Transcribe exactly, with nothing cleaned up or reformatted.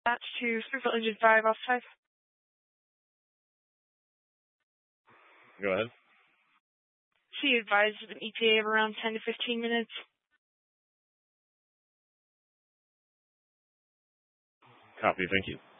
That's to Springfield Engine five off five. Go ahead. She advised an E T A of around ten to fifteen minutes. Copy, thank you.